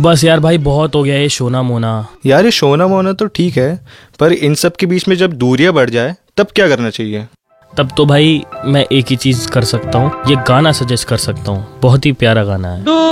बस यार भाई, बहुत हो गया ये शोना मोना। यार ये शोना मोना तो ठीक है, पर इन सब के बीच में जब दूरियां बढ़ जाए तब क्या करना चाहिए? तब तो भाई मैं एक ही चीज कर सकता हूँ, ये गाना सजेस्ट कर सकता हूँ, बहुत ही प्यारा गाना है।